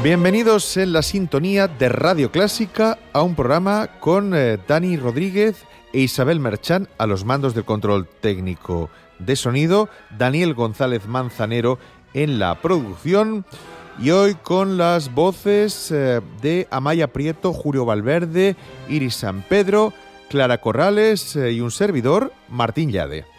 Bienvenidos en la sintonía de Radio Clásica a un programa con Dani Rodríguez e Isabel Merchán a los mandos del control técnico de sonido, Daniel González Manzanero en la producción, y hoy con las voces de Amaya Prieto, Julio Valverde, Iris San Pedro, Clara Corrales y un servidor, Martín Llade.